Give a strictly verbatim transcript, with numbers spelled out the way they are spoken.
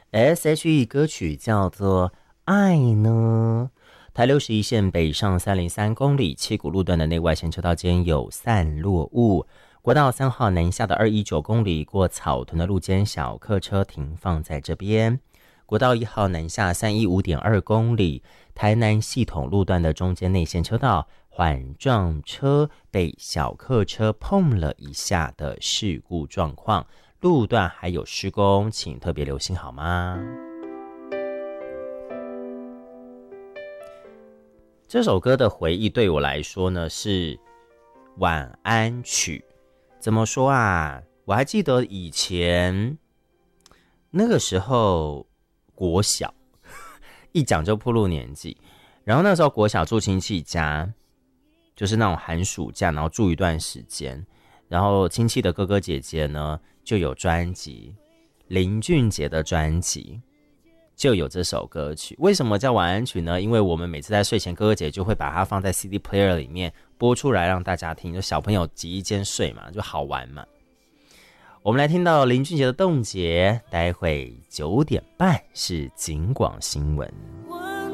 S H E 歌曲叫做《爱呢》。台六十一线北上三零三公里，七股路段的内外线车道间有散落物。国道三号南下的二一九公里过草屯的路间，小客车停放在这边。国道一号南下三一五点二公里，台南系统路段的中间内线车道，缓撞车被小客车碰了一下的事故状况，路段还有施工，请特别留心好吗？这首歌的回忆对我来说呢是晚安曲。怎么说啊？我还记得以前那个时候国小，一讲就暴露年纪。然后那时候国小住亲戚家，就是那种寒暑假，然后住一段时间。然后亲戚的哥哥姐姐呢就有专辑，林俊杰的专辑就有这首歌曲。为什么叫晚安曲呢？因为我们每次在睡前，哥哥姐就会把它放在 C D player 里面播出来让大家听，就小朋友挤一间睡嘛，就好玩嘛。我们来听到林俊杰的冻结，待会九点半是警广新闻。